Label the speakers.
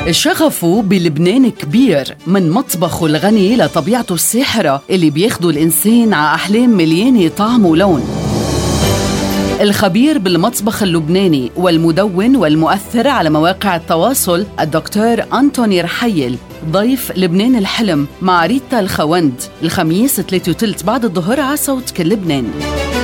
Speaker 1: شغفه بلبنان كبير، من مطبخه الغني لطبيعته الساحرة اللي بياخدوا الإنسان على أحلام مليانة طعم ولون. الخبير بالمطبخ اللبناني والمدون والمؤثر على مواقع التواصل الدكتور أنتوني رحيل ضيف لبنان الحلم مع ريتا الخوند الخميس 3:30 بعد الظهر على صوت كل لبنان.